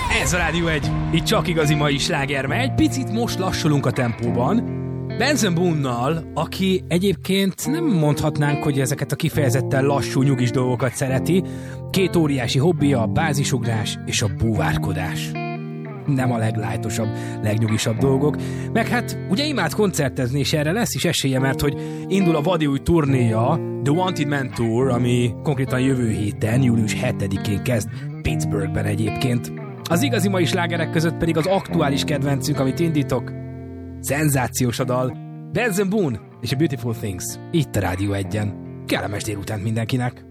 Ez a Rádió 1, itt csak igazi mai sláger, mert egy picit most lassulunk a tempóban. Benson Boone-nal, aki egyébként nem mondhatnánk, hogy ezeket a kifejezetten lassú, nyugis dolgokat szereti. Két óriási hobbija, a bázisugrás és a búvárkodás. Nem a leglájtosabb, legnyugisabb dolgok. Meg hát ugye imád koncertezni, és erre lesz is esélye, mert hogy indul a vadi új turnéja, The Wanted Man Tour, ami konkrétan jövő héten, július 7-én kezd Pittsburghben egyébként. Az igazi mai slágerek között pedig az aktuális kedvencünk, amit indítok. Szenzációs a dal. Benson Boone és a Beautiful Things. Itt a Rádió 1-en. Kellemes délutánt mindenkinek.